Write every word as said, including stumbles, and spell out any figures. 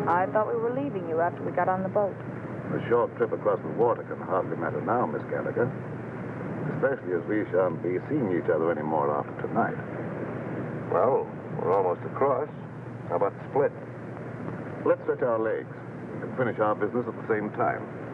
I thought we were leaving you after we got on the boat. A short trip across the water can hardly matter now, Miss Gallagher. Especially as we shan't be seeing each other anymore after tonight. Well, we're almost across. How about the split? Let's stretch our legs. We can finish our business at the same time.